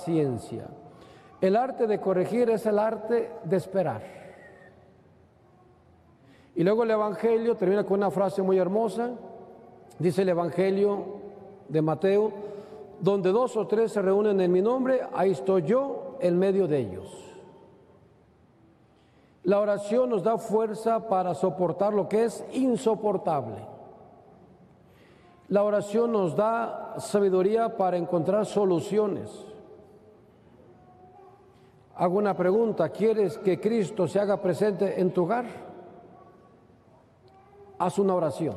paciencia. El arte de corregir es el arte de esperar. Y luego el Evangelio termina con una frase muy hermosa. Dice el Evangelio de Mateo: donde 2 o 3 se reúnen en mi nombre, ahí estoy yo en medio de ellos. La oración nos da fuerza para soportar lo que es insoportable. La oración nos da sabiduría para encontrar soluciones. Hago una pregunta: ¿quieres que Cristo se haga presente en tu hogar? Haz una oración.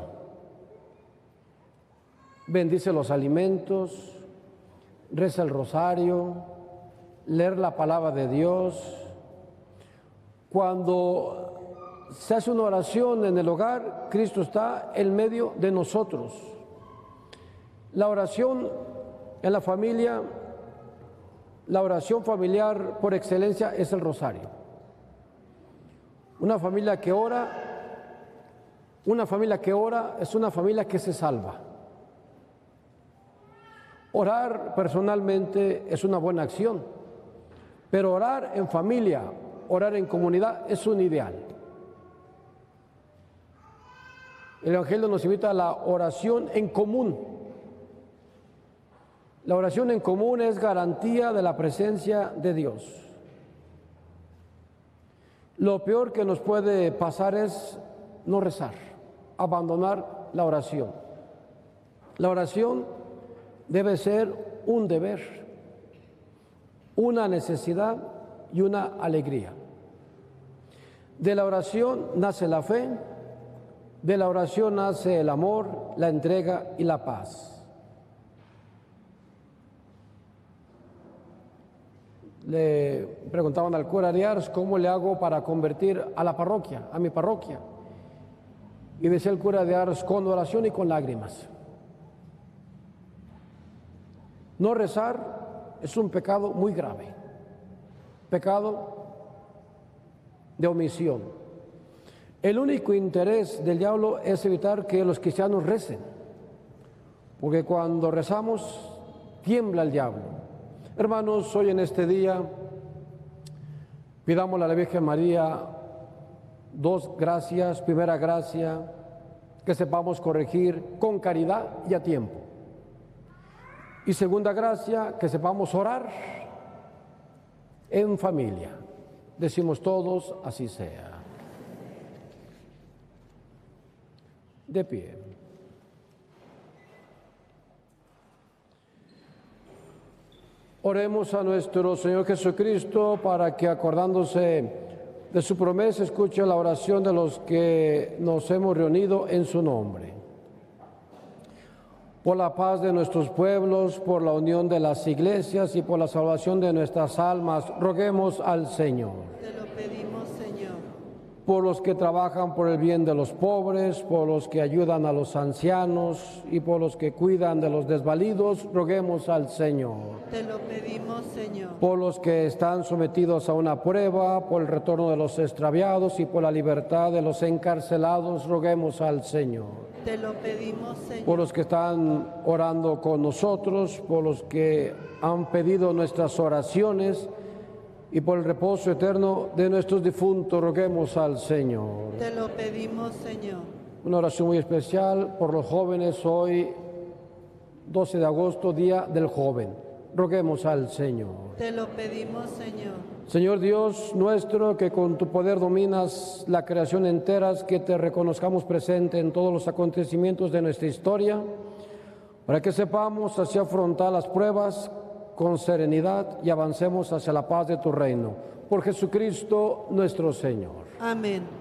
Bendice los alimentos, reza el rosario, leer la palabra de Dios. Cuando se hace una oración en el hogar, Cristo está en medio de nosotros. La oración en la familia, la oración familiar por excelencia es el rosario. Una familia que ora es una familia que se salva. Orar personalmente es una buena acción, pero orar en familia, orar en comunidad es un ideal. El Evangelio nos invita a la oración en común. La oración en común es garantía de la presencia de Dios. Lo peor que nos puede pasar es no rezar, abandonar la oración. La oración debe ser un deber, una necesidad y una alegría. De la oración nace la fe, de la oración nace el amor, la entrega y la paz. Le preguntaban al cura de Ars: ¿cómo le hago para convertir a la parroquia, a mi parroquia? Y decía el cura de Ars: con oración y con lágrimas. No rezar es un pecado muy grave, pecado de omisión. El único interés del diablo es evitar que los cristianos recen, porque cuando rezamos tiembla el diablo. Hermanos, hoy en este día pidámosle a la Virgen María 2 gracias. Primera gracia, que sepamos corregir con caridad y a tiempo. Y segunda gracia, que sepamos orar en familia. Decimos todos: así sea. De pie. Oremos a nuestro Señor Jesucristo para que, acordándose de su promesa, escuche la oración de los que nos hemos reunido en su nombre. Por la paz de nuestros pueblos, por la unión de las iglesias y por la salvación de nuestras almas, roguemos al Señor. Te lo pedimos, Señor. Por los que trabajan por el bien de los pobres, por los que ayudan a los ancianos y por los que cuidan de los desvalidos, roguemos al Señor. Te lo pedimos, Señor. Por los que están sometidos a una prueba, por el retorno de los extraviados y por la libertad de los encarcelados, roguemos al Señor. Te lo pedimos, Señor. Por los que están orando con nosotros, por los que han pedido nuestras oraciones y por el reposo eterno de nuestros difuntos, roguemos al Señor. Te lo pedimos, Señor. Una oración muy especial por los jóvenes, hoy 12 de agosto, Día del Joven. Roguemos al Señor. Te lo pedimos, Señor. Señor Dios nuestro, que con tu poder dominas la creación entera, que te reconozcamos presente en todos los acontecimientos de nuestra historia, para que sepamos así afrontar las pruebas con serenidad y avancemos hacia la paz de tu reino. Por Jesucristo nuestro Señor. Amén.